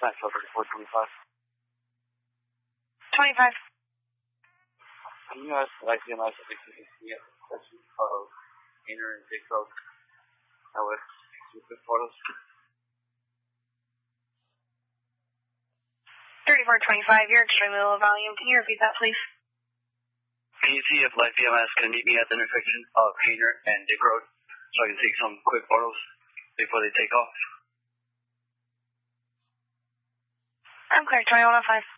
Maxwell 3425. 25. Can you ask LifeVMS if you can see a section of Painter and Dick Road? That was with photos. 3425, you're extremely low volume. Can you repeat that, please? Can you see if LifeVMS can meet me at the intersection of Painter and Dick Road so I can take some quick photos before they take off? I'm clear, 2105.